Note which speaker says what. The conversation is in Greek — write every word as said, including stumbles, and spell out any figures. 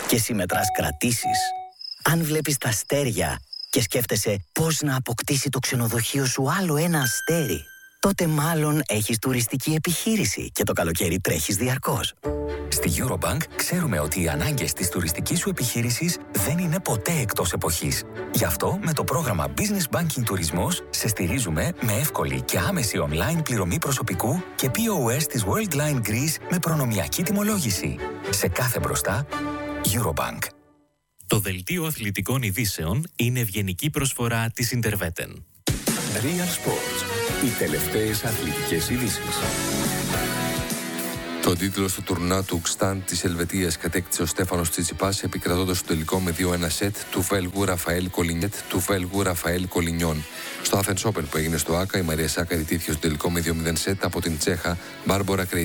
Speaker 1: Και εσύ μετράς κρατήσεις. Αν βλέπεις τα αστέρια και σκέφτεσαι πώς να αποκτήσει το ξενοδοχείο σου άλλο ένα αστέρι, τότε μάλλον έχεις τουριστική επιχείρηση και το καλοκαίρι τρέχεις διαρκώς.
Speaker 2: Στη Eurobank ξέρουμε ότι οι ανάγκες της τουριστικής σου επιχείρησης δεν είναι ποτέ εκτός εποχής. Γι' αυτό με το πρόγραμμα Business Banking Τουρισμός σε στηρίζουμε με εύκολη και άμεση online πληρωμή προσωπικού και πι ο ες της Worldline Greece με προνομιακή τιμολόγηση. Σε κάθε μπροστά, Eurobank.
Speaker 3: Το δελτίο αθλητικών ειδήσεων είναι ευγενική προσφορά της Interveten.
Speaker 4: Real Sports. Οι τελευταίες αθλητικές ειδήσεις.
Speaker 5: Το τίτλο στο τουρνά του Ξτάν της Ελβετίας κατέκτησε ο Στέφανος Τσιτσιπάς επικρατώντας στο τελικό με δύο ένα σετ του Βέλγου Ραφαέλ Κολινιέτ του Βέλγου Ραφαέλ Κολινιόν. Στο Athens Open που έγινε στο Άκα, η Μαρία Σάκαρη τύχε στο τελικό με δύο μηδέν σετ από την Τσέχα Μπάρμπορα Κρέιτ.